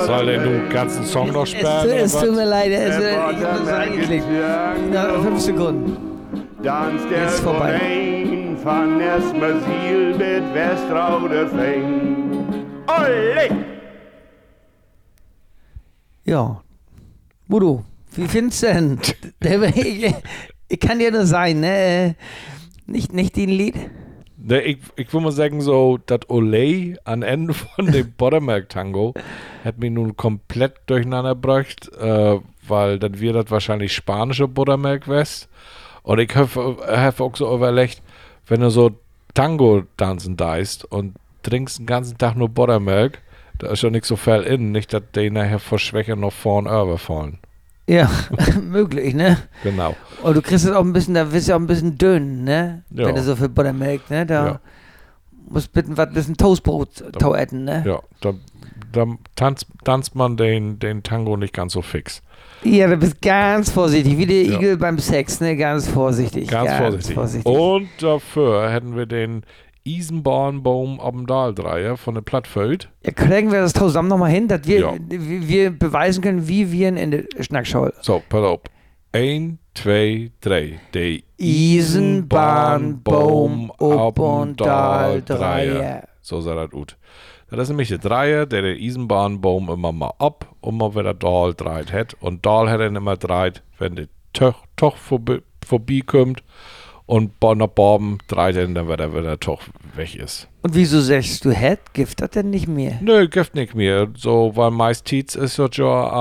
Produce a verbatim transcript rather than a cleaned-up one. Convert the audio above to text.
Soll der nun den ganzen Song noch Es, sperren? es oder tut mir was? leid, es, ich hab das so eingeklickt. Na, fünf Sekunden. Dans der Jetzt vorbei. Domein van Esmerziel mit Westraude Fein. Olé! Ja. Bodo, wie findest du denn? Der- ich, ich kann dir nur sagen, ne? Nicht, nicht den Lied. Ne, ich, ich würde mal sagen, so, das Olé am Ende von dem Buttermilk-Tango hat mich nun komplett durcheinander gebracht, äh, weil dann wird das wahrscheinlich spanische Buttermilk west. Und ich habe hab auch so überlegt, wenn du so Tango tanzen deist und trinkst den ganzen Tag nur Buttermilk, da ist schon nicht so viel in, nicht, dass die nachher vor Schwäche noch vorn überfallen. Ja, möglich, ne? Genau. Und du kriegst es auch ein bisschen, da wirst du auch ein bisschen dünn, ne? Ja. Wenn du so viel Buttermilk, ne? Da Ja. musst bitte was bisschen Toastbrot tau essen, ne? Ja, da, da tanzt, tanzt man den, den Tango nicht ganz so fix. Ja, du bist ganz vorsichtig, wie der Ja. Igel beim Sex, ne? Ganz vorsichtig. Ganz, vorsichtig. Und dafür hätten wir den Isenbahnbaum am Dahldreier von der Plattfeld. Ja, kriegen wir das zusammen nochmal hin, dass wir, Ja. wir, wir beweisen können, wie wir in der Schnackschau. So, pass auf. Ein, zwei, drei. Der Isenbahnbaum ob und Dahldreier. Dahldreier. So sah das gut. Das ist nämlich der Dreier, der den Isenbahnbaum immer mal ab und mal wieder Dahl dreit hat. Und Dahl hat dann immer dreit, wenn der Toch, toch vorbi, vorbeikommt. Und nach Borben dreit er dann wieder, wenn der Toch weg ist. Und wieso sagst du, hätt, gibt das denn nicht mehr? Nö, gibt nicht mehr. So, weil meist Tietz ist so ja